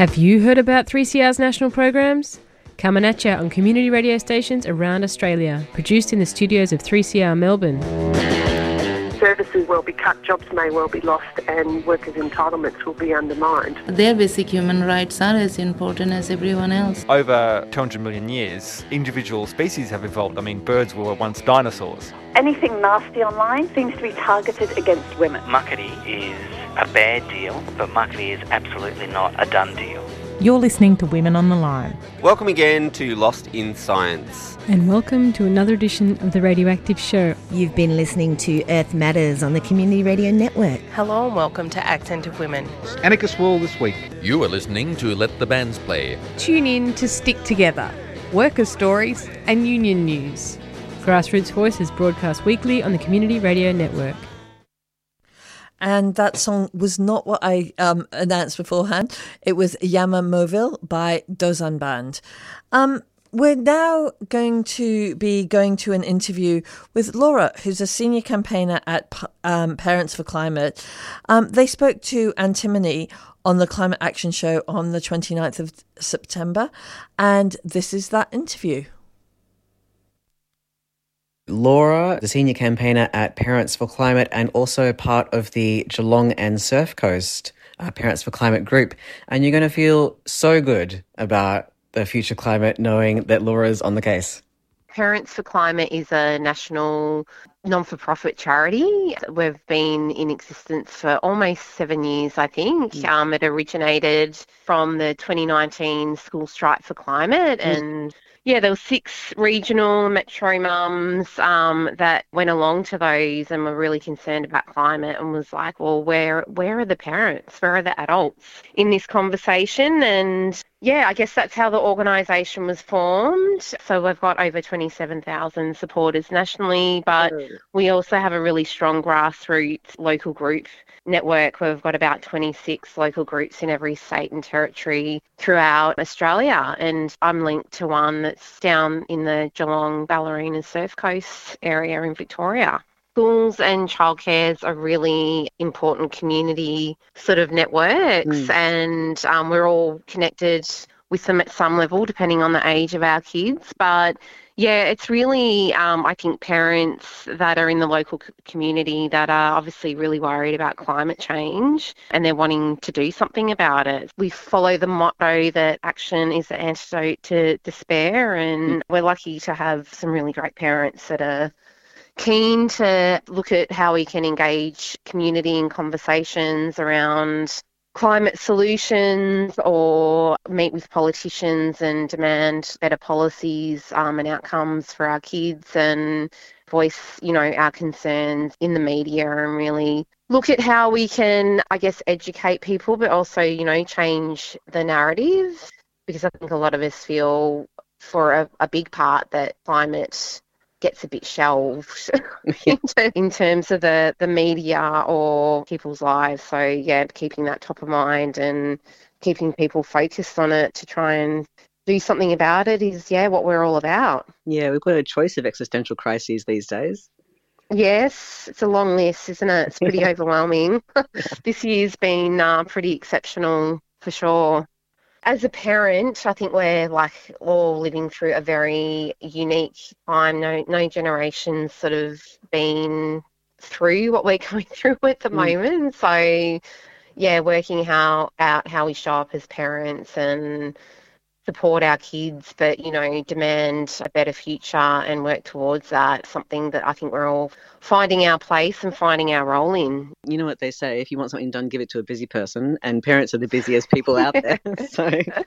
Have you heard about 3CR's national programs? Coming at you on community radio stations around Australia, produced in the studios of 3CR Melbourne. Services will be cut, jobs may well be lost, and workers' entitlements will be undermined. Their basic human rights are as important as everyone else. Over 200 million years, individual species have evolved. I mean, birds were once dinosaurs. Anything nasty online seems to be targeted against women. Muckaty is a bad deal, but muckaty is absolutely not a done deal. You're listening to Women on the Line. Welcome again to Lost in Science. And welcome to another edition of The Radioactive Show. You've been listening to Earth Matters on the Community Radio Network. Hello and welcome to Accent of Women. Anarchist Wall this week. You are listening to Let the Bands Play. Tune in to Stick Together, worker stories and union news. Grassroots Voices broadcast weekly on the Community Radio Network. And that song was not what I announced beforehand. It was Yama Moville by Dozan Band. We're now going to be going to an interview with Laura, who's a senior campaigner at Parents for Climate. They spoke to Antimony on the Climate Action Show on the 29th of September, and this is that interview. Laura, the senior campaigner at Parents for Climate and also part of the Geelong and Surf Coast Parents for Climate group. And you're going to feel so good about the future climate knowing that Laura's on the case. Parents for Climate is a national non-for-profit charity. We've been in existence for almost 7 years, I think. It originated from the 2019 School Strike for Climate and there were 6 regional metro mums that went along to those and were really concerned about climate and was like, well, where are the parents? Where are the adults in this conversation? And I guess that's how the organisation was formed. So we've got over 27,000 supporters nationally, but we also have a really strong grassroots local group network. We've got about 26 local groups in every state and territory throughout Australia, and I'm linked to one that's down in the Geelong, Ballerina, Surf Coast area in Victoria. Schools and childcares are really important community sort of networks, and we're all connected with them at some level depending on the age of our kids. But it's really, I think, parents that are in the local community that are obviously really worried about climate change and they're wanting to do something about it. We follow the motto that action is the antidote to despair, and we're lucky to have some really great parents that are keen to look at how we can engage community in conversations around climate solutions or meet with politicians and demand better policies and outcomes for our kids and voice, our concerns in the media and really look at how we can, I guess, educate people, but also, change the narrative, because I think a lot of us feel for a big part that climate gets a bit shelved in terms of the media or people's lives. So, keeping that top of mind and keeping people focused on it to try and do something about it is, what we're all about. Yeah, we've got a choice of existential crises these days. Yes, it's a long list, isn't it? It's pretty overwhelming. This year's been pretty exceptional for sure. As a parent, I think we're all living through a very unique time. No generation's sort of been through what we're going through at the moment. So, working out how we show up as parents and support our kids, but, demand a better future and work towards that, something that I think we're all finding our place and finding our role in. You know what they say, if you want something done, give it to a busy person, and parents are the busiest people out there. So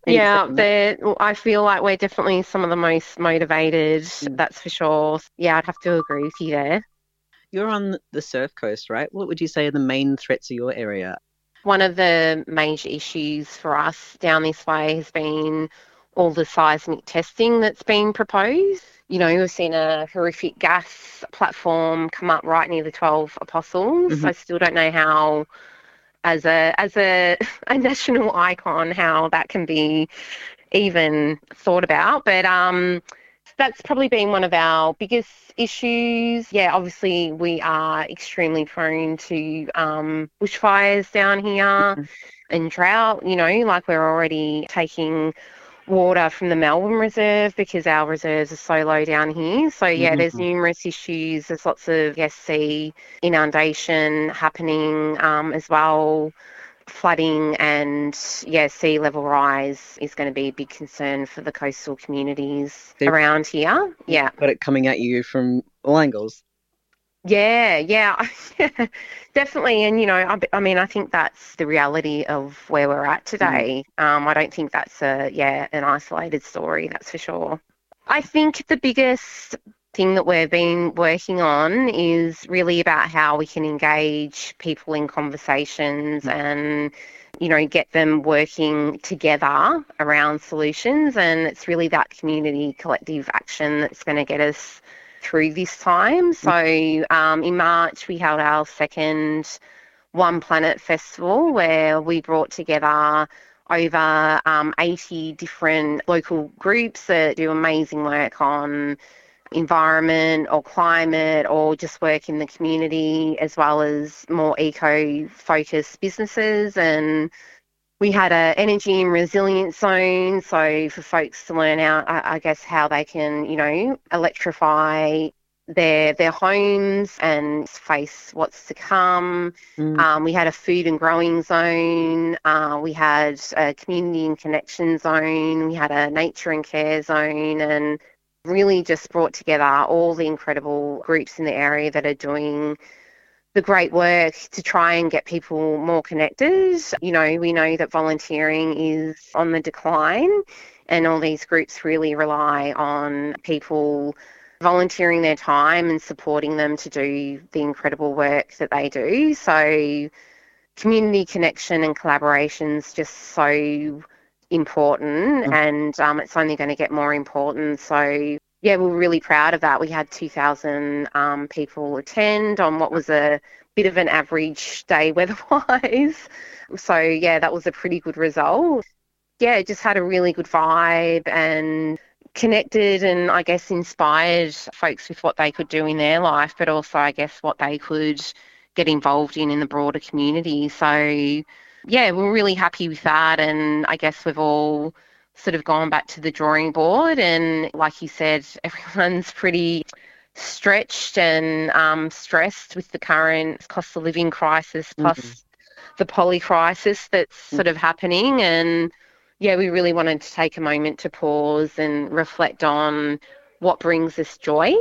I feel like we're definitely some of the most motivated, that's for sure. Yeah, I'd have to agree with you there. You're on the Surf Coast, right? What would you say are the main threats of your area? One of the major issues for us down this way has been all the seismic testing that's been proposed. We've seen a horrific gas platform come up right near the 12 Apostles. I still don't know how, as a national icon, how that can be even thought about. But that's probably been one of our biggest issues. Obviously we are extremely prone to bushfires down here. and drought, like we're already taking water from the Melbourne Reserve because our reserves are so low down here. So, there's numerous issues. There's lots of sea inundation happening as well. Flooding and, sea level rise is going to be a big concern for the coastal communities around here. Yeah. Got it coming at you from all angles. Yeah, definitely. And, I think that's the reality of where we're at today. I don't think that's an isolated story, that's for sure. I think the biggest thing that we've been working on is really about how we can engage people in conversations and, get them working together around solutions. And it's really that community collective action that's going to get us through this time. So in March we held our second One Planet Festival, where we brought together over 80 different local groups that do amazing work on environment or climate or just work in the community, as well as more eco-focused businesses. And we had an energy and resilience zone, so for folks to learn out, I guess, how they can, electrify their homes and face what's to come. We had a food and growing zone. We had a community and connection zone. We had a nature and care zone, and really just brought together all the incredible groups in the area that are doing the great work to try and get people more connected. We know that volunteering is on the decline, and all these groups really rely on people volunteering their time and supporting them to do the incredible work that they do. So community connection and collaboration is just so important, and it's only going to get more important. So we're really proud of that. We had 2,000 people attend on what was a bit of an average day weather-wise. So, that was a pretty good result. It just had a really good vibe and connected and, I guess, inspired folks with what they could do in their life, but also, I guess, what they could get involved in the broader community. So, we're really happy with that, and I guess we've all sort of gone back to the drawing board, and like you said, everyone's pretty stretched and stressed with the current cost of living crisis plus the poly crisis that's sort of happening. And we really wanted to take a moment to pause and reflect on what brings us joy.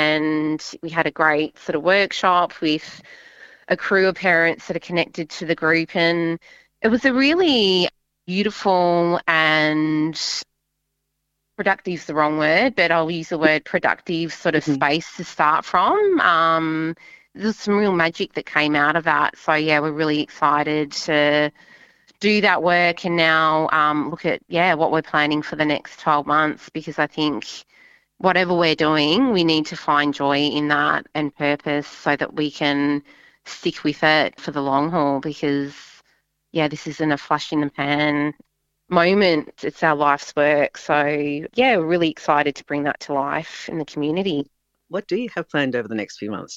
And we had a great sort of workshop with a crew of parents that are connected to the group, and it was a really beautiful and productive's the wrong word, but I'll use the word productive sort of space to start from. There's some real magic that came out of that. So, we're really excited to do that work and now look at, what we're planning for the next 12 months, because I think whatever we're doing, we need to find joy in that and purpose so that we can stick with it for the long haul, because this isn't a flash in the pan moment. It's our life's work. So, we're really excited to bring that to life in the community. What do you have planned over the next few months?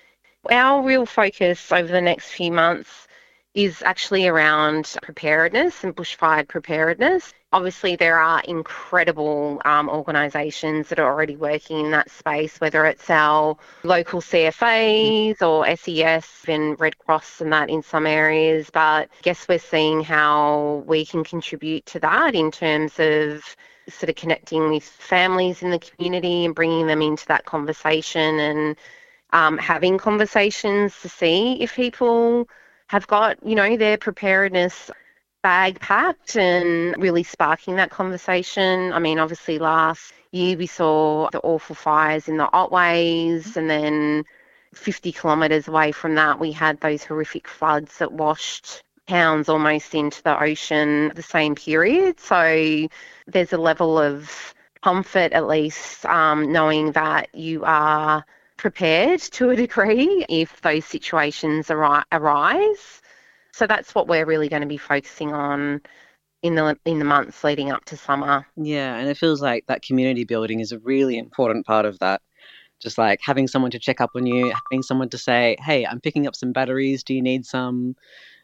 Our real focus over the next few months is actually around preparedness and bushfire preparedness. Obviously, there are incredible organisations that are already working in that space, whether it's our local CFAs or SES and Red Cross and that in some areas. But I guess we're seeing how we can contribute to that in terms of sort of connecting with families in the community and bringing them into that conversation and having conversations to see if people have got, their preparedness bag packed and really sparking that conversation. I mean, obviously last year we saw the awful fires in the Otways, and then 50 kilometres away from that we had those horrific floods that washed towns almost into the ocean the same period. So there's a level of comfort, at least, knowing that you are prepared to a degree if those situations arise. So that's what we're really going to be focusing on in the months leading up to summer. Yeah, and it feels like that community building is a really important part of that. Just like having someone to check up on you, having someone to say, hey, I'm picking up some batteries, do you need some?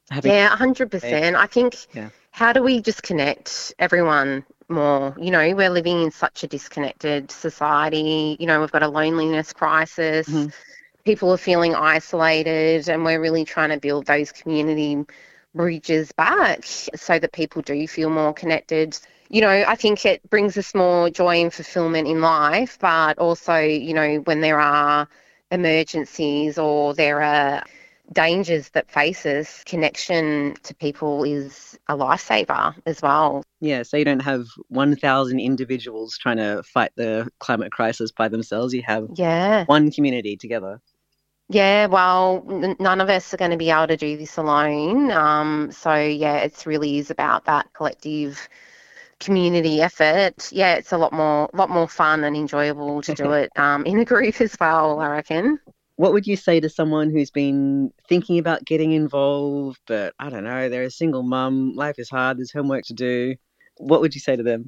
Yeah, 100%. I think, how do we just connect everyone more? You know, we're living in such a disconnected society. You know, we've got a loneliness crisis. Mm-hmm. People are feeling isolated, and we're really trying to build those community bridges back so that people do feel more connected. You know, I think it brings us more joy and fulfillment in life, but also, you know, when there are emergencies or there are dangers that face us, connection to people is a lifesaver as well. Yeah, so you don't have 1,000 individuals trying to fight the climate crisis by themselves. You have one community together. Yeah, well, none of us are going to be able to do this alone. So, yeah, it really is about that collective community effort. Yeah, it's a lot more fun and enjoyable to do it in a group as well, I reckon. What would you say to someone who's been thinking about getting involved, but I don't know, they're a single mum, life is hard, there's homework to do. What would you say to them?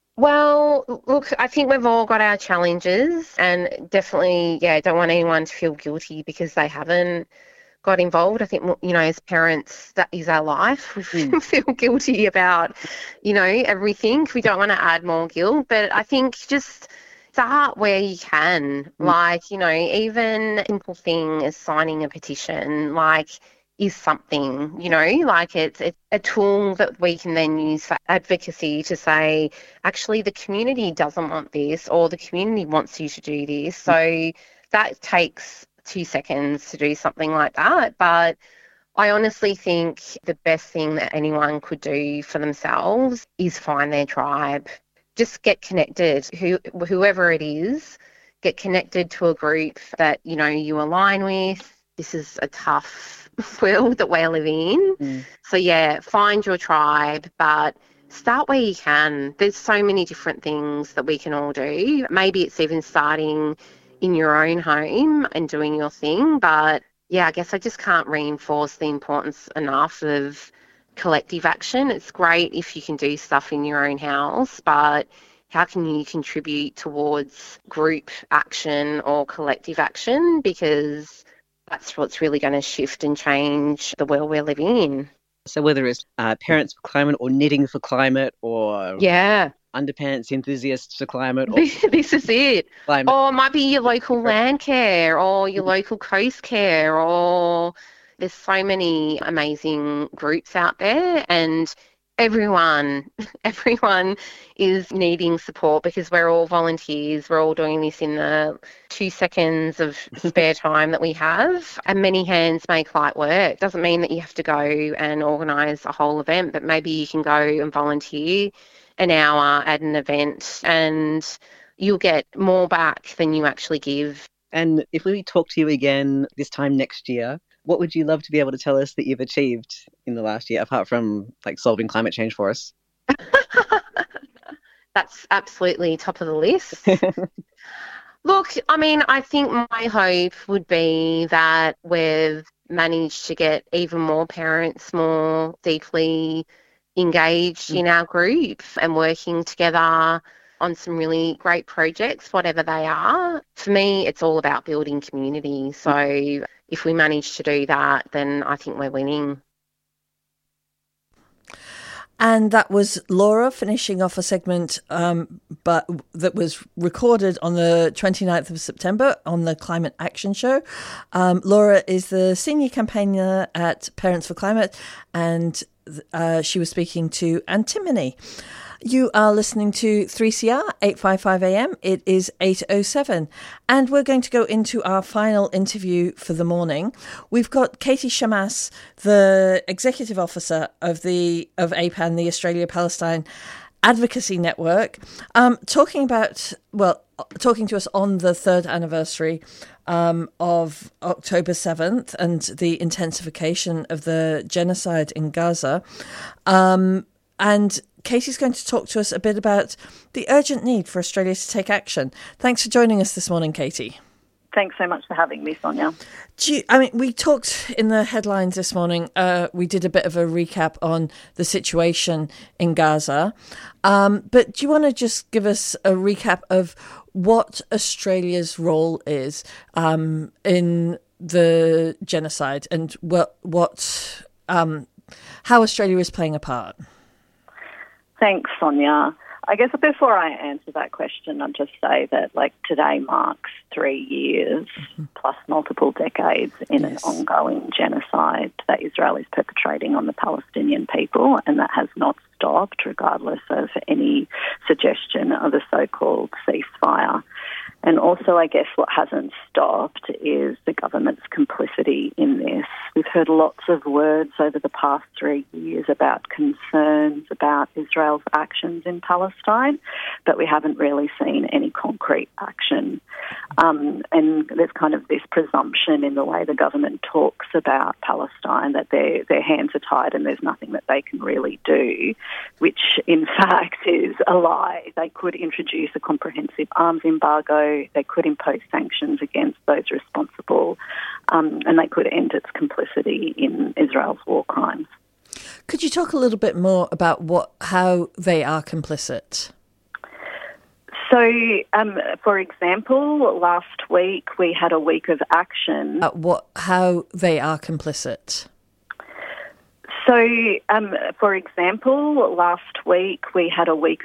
Well, look, I think we've all got our challenges, and definitely, don't want anyone to feel guilty because they haven't got involved. I think, you know, as parents, that is our life. We feel guilty about, you know, everything. We don't want to add more guilt, but I think just start where you can. Like, you know, even a simple thing as signing a petition, like, is something, you know, like it's a tool that we can then use for advocacy to say, actually, the community doesn't want this, or the community wants you to do this. So that takes 2 seconds to do something like that. But I honestly think the best thing that anyone could do for themselves is find their tribe. Just get connected, whoever it is, get connected to a group that, you know, you align with. This is a tough world that we're living in. So, find your tribe, but start where you can. There's so many different things that we can all do. Maybe it's even starting in your own home and doing your thing. But, I guess I just can't reinforce the importance enough of collective action. It's great if you can do stuff in your own house, but how can you contribute towards group action or collective action? Because that's what's really going to shift and change the world we're living in. So whether it's Parents for Climate or Knitting for Climate or underpants enthusiasts for climate. Or this is it. Climate. Or it might be your local land care or your local coast care, or there's so many amazing groups out there, and everyone is needing support because we're all volunteers. We're all doing this in the 2 seconds of spare time that we have, and many hands make light work. Doesn't mean that you have to go and organise a whole event, but maybe you can go and volunteer an hour at an event and you'll get more back than you actually give. And if we talk to you again this time next year, what would you love to be able to tell us that you've achieved in the last year, apart from like solving climate change for us? That's absolutely top of the list. Look, I mean, I think my hope would be that we've managed to get even more parents more deeply engaged in our group and working together on some really great projects, whatever they are. For me, it's all about building community. So if we manage to do that, then I think we're winning. And that was Laura finishing off a segment but that was recorded on the 29th of September on the Climate Action Show. Laura is the senior campaigner at Parents for Climate, and she was speaking to Antimony. You are listening to 3CR 855 AM. It is 8:07, and we're going to go into our final interview for the morning. We've got Katie Shamas, the executive officer of APAN, the Australia Palestine Advocacy Network, talking to us on the third anniversary of October 7th and the intensification of the genocide in Gaza. And Katie's going to talk to us a bit about the urgent need for Australia to take action. Thanks for joining us this morning, Katie. Thanks so much for having me, Sonia. We talked in the headlines this morning, we did a bit of a recap on the situation in Gaza. But do you want to just give us a recap of what Australia's role is in the genocide and what how Australia is playing a part. Thanks, Sonia. I guess before I answer that question, I'd just say that today marks 3 years plus multiple decades in an ongoing genocide that Israel is perpetrating on the Palestinian people, and that has not stopped regardless of any suggestion of a so-called ceasefire. And also, I guess what hasn't stopped is the government's complicity in this. We've heard lots of words over the past 3 years about concerns about Israel's actions in Palestine, but we haven't really seen any concrete action. And there's kind of this presumption in the way the government talks about Palestine that their hands are tied and there's nothing that they can really do, which in fact is a lie. They could introduce a comprehensive arms embargo, they could impose sanctions against those responsible, and they could end its complicity in Israel's war crimes. Could you talk a little bit more about how they are complicit? So, for example, last week we had a week of action. How they are complicit? So, for example, last week we had a week